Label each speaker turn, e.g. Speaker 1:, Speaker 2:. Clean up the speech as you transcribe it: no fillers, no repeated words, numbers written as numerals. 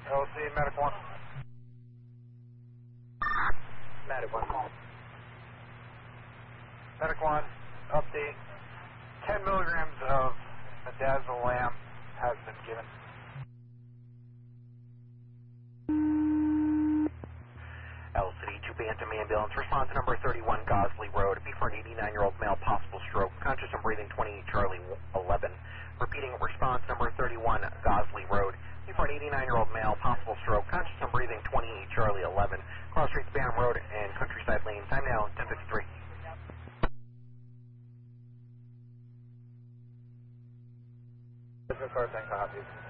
Speaker 1: LC, Medic 1.
Speaker 2: Medic 1.
Speaker 1: Medic 1, update. 10 milligrams of midazolam has been given.
Speaker 3: LCD 2 Bantam Ambulance, response number 31 Gosley Road, B for an 89-year-old male, possible stroke, conscious and breathing, 28 Charlie 11. Repeating, response number 31 Gosley Road, B for an 89-year-old male, possible stroke, conscious and breathing, 28 Charlie 11. Cross Streets, Bantam Road and Countryside Lane, time now 10:53.
Speaker 1: This is first and copies.